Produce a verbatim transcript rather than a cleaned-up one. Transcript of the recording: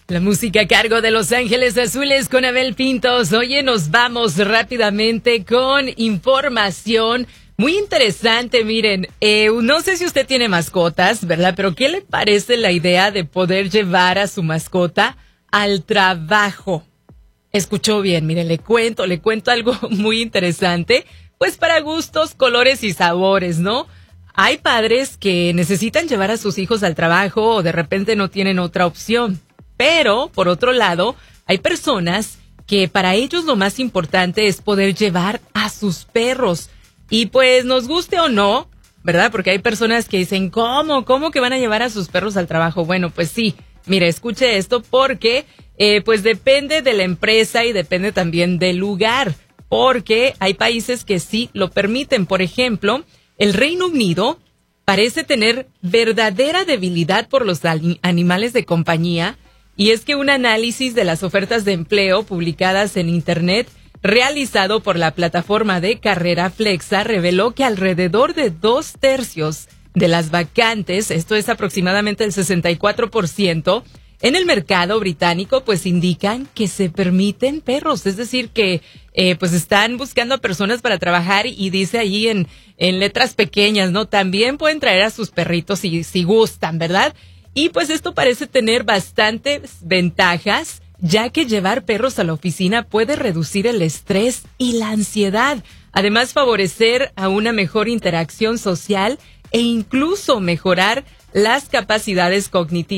La música a cargo de Los Ángeles Azules con Abel Pintos. Oye, nos vamos rápidamente con información muy interesante. Miren, eh, no sé si usted tiene mascotas, ¿verdad? Pero ¿qué le parece la idea de poder llevar a su mascota al trabajo? Escuchó bien, miren, le cuento, le cuento algo muy interesante. Pues para gustos, colores y sabores, ¿no? Hay padres que necesitan llevar a sus hijos al trabajo o de repente no tienen otra opción. Pero, por otro lado, hay personas que para ellos lo más importante es poder llevar a sus perros. Y pues nos guste o no, ¿verdad? Porque hay personas que dicen, ¿cómo? ¿Cómo que van a llevar a sus perros al trabajo? Bueno, pues sí, mire, escuche esto porque eh, pues depende de la empresa y depende también del lugar. Porque hay países que sí lo permiten. Por ejemplo, el Reino Unido parece tener verdadera debilidad por los animales de compañía. Y es que un análisis de las ofertas de empleo publicadas en Internet realizado por la plataforma de carrera Flexa reveló que alrededor de dos tercios de las vacantes, esto es aproximadamente el sesenta y cuatro por ciento, en el mercado británico, pues indican que se permiten perros, es decir, que eh, pues están buscando a personas para trabajar y dice allí en, en letras pequeñas, ¿no? También pueden traer a sus perritos si, si gustan, ¿verdad? Y pues esto parece tener bastantes ventajas, ya que llevar perros a la oficina puede reducir el estrés y la ansiedad, además favorecer a una mejor interacción social e incluso mejorar las capacidades cognitivas.